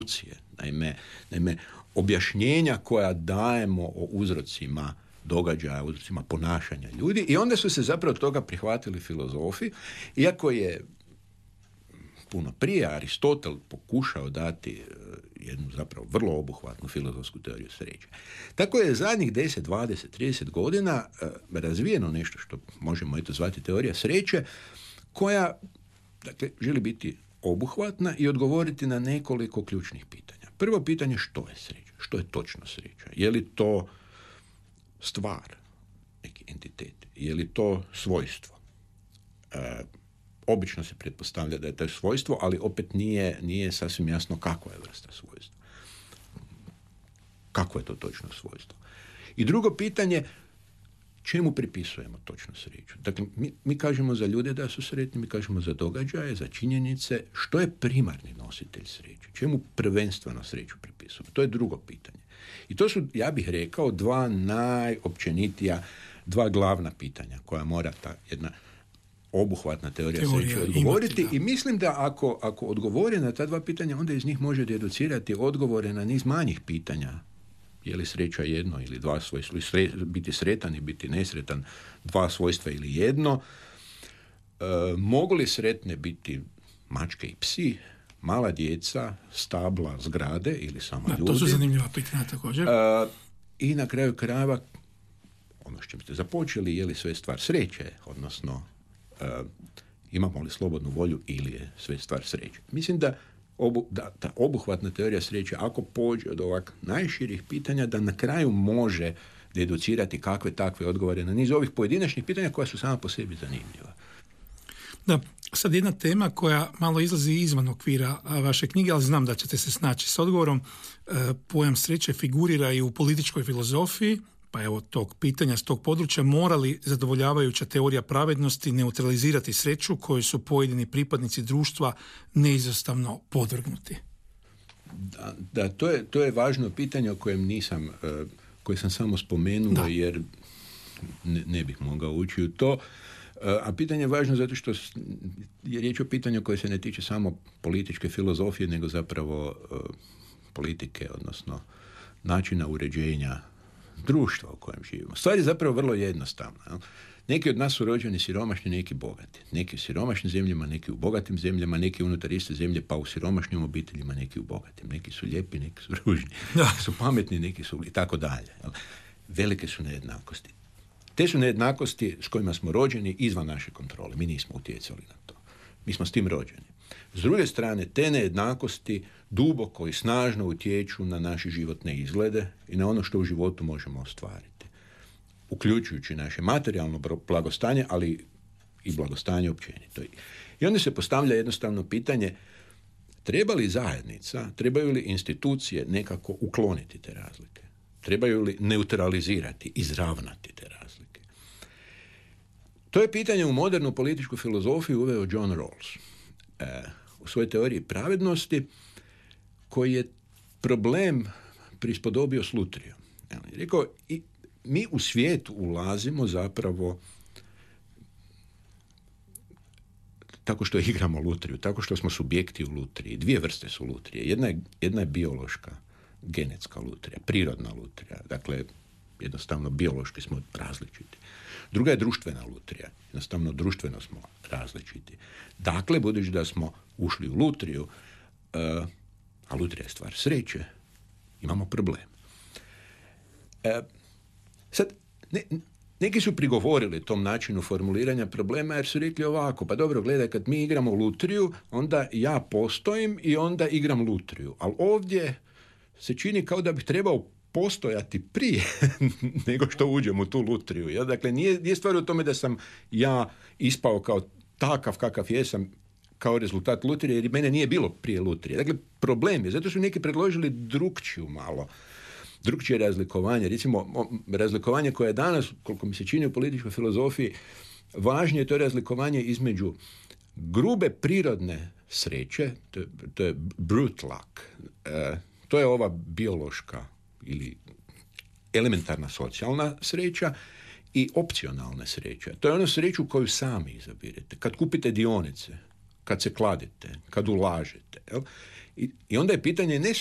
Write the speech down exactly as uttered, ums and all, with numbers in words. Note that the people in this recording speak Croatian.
Naime, naime, objašnjenja koja dajemo o uzrocima događaja, uzrocima ponašanja ljudi, i onda su se zapravo toga prihvatili filozofi, iako je puno prije Aristotel pokušao dati jednu zapravo vrlo obuhvatnu filozofsku teoriju sreće. Tako je zadnjih deset, dvadeset, trideset godina razvijeno nešto što možemo eto zvati teorija sreće, koja, dakle, želi biti obuhvatna i odgovoriti na nekoliko ključnih pitanja. Prvo pitanje, što je sreća? Što je točno sreća? Je li to stvar, neki entitet? Je li to svojstvo? E, obično se pretpostavlja da je to svojstvo, ali opet nije, nije sasvim jasno kakva je vrsta svojstva. Kako je to točno svojstvo? I drugo pitanje, čemu pripisujemo točno sreću? Dakle, mi, mi kažemo za ljude da su sretni, mi kažemo za događaje, za činjenice. Što je primarni nositelj sreće? Čemu prvenstveno sreću pripisujemo? To je drugo pitanje. I to su, ja bih rekao, dva najopćenitija, dva glavna pitanja koja mora ta jedna obuhvatna teorija, teorija sreće odgovoriti. Imati, I mislim da ako, ako odgovori na ta dva pitanja, onda iz njih može deducirati odgovore na niz manjih pitanja. Je li sreća jedno ili dva svojstva, sre, biti sretan i biti nesretan, dva svojstva ili jedno. E, mogu li sretne biti mačke i psi, mala djeca, stabla, zgrade ili samo da, ljudi? To su zanimljiva pitanja također. E, I na kraju krajeva, ono s čim ste započeli, je li sve stvar sreće, odnosno e, imamo li slobodnu volju ili je sve stvar sreće. Mislim da Obu, da, ta obuhvatna teorija sreće, ako pođe od ovak najširih pitanja, da na kraju može deducirati kakve takve odgovore na niz ovih pojedinačnih pitanja koja su sama po sebi zanimljiva. Da, sad jedna tema koja malo izlazi izvan okvira vaše knjige, ali znam da ćete se snaći s odgovorom. E, pojam sreće figurira i u političkoj filozofiji, pa evo tog pitanja s tog područja, mora li zadovoljavajuća teorija pravednosti neutralizirati sreću koju su pojedini pripadnici društva neizostavno podvrgnuti? Da, da to, je, to je važno pitanje o kojem nisam, uh, koje sam samo spomenuo, da. jer ne, ne bih mogao ući u to. Uh, a pitanje je važno zato što je riječ o pitanju koje se ne tiče samo političke filozofije, nego zapravo uh, politike, odnosno načina uređenja društva u kojem živimo. Stvar je zapravo vrlo jednostavna. Jel? Neki od nas su rođeni siromašni, neki bogati. Neki u siromašnim zemljama, neki u bogatim zemljama, neki unutar iste zemlje, pa u siromašnim obiteljima, neki u bogatim. Neki su lijepi, neki su ružni. Neki su pametni, neki su i tako dalje. Jel? Velike su nejednakosti. Te su nejednakosti s kojima smo rođeni izvan naše kontrole. Mi nismo utjecali na to. Mi smo s tim rođeni. S druge strane, te nejednakosti duboko i snažno utječu na naše životne izglede i na ono što u životu možemo ostvariti. Uključujući naše materijalno blagostanje, ali i blagostanje općenito. I onda se postavlja jednostavno pitanje, treba li zajednica, trebaju li institucije nekako ukloniti te razlike? Trebaju li neutralizirati, izravnati te razlike? To je pitanje u modernu političku filozofiju uveo John Rawls e, u svojoj teoriji pravednosti, koji je problem prispodobio s lutrijom. Rekao, i mi u svijetu ulazimo zapravo tako što igramo lutriju, tako što smo subjekti u lutriji. Dvije vrste su lutrije. Jedna je, jedna je biološka, genetska lutrija, prirodna lutrija. Dakle, jednostavno biološki smo različiti. Druga je društvena lutrija. Jednostavno društveno smo različiti. Dakle, budući da smo ušli u lutriju, uh, a lutrija je stvar sreće, imamo problem. Uh, sad, ne, neki su prigovorili tom načinu formuliranja problema jer su rekli ovako, pa dobro, gledaj, kad mi igramo lutriju, onda ja postojim i onda igram lutriju. Ali ovdje se čini kao da bih trebao postojati prije nego što uđem u tu lutriju. Ja? Dakle, nije, nije stvar u tome da sam ja ispao kao takav kakav jesam kao rezultat lutrije, jer mene nije bilo prije lutrije. Dakle, problem je, zato su neki predložili drukčiju malo, drukčije razlikovanje. Recimo, razlikovanje koje je danas, koliko mi se čini u političkoj filozofiji, važnije je to razlikovanje između grube prirodne sreće, to, to je brute luck, e, to je ova biološka ili elementarna socijalna sreća i opcionalna sreća. To je ono sreću koju sami izabirete. Kad kupite dionice, kad se kladite, kad ulažete. Jel? I, i onda je pitanje ne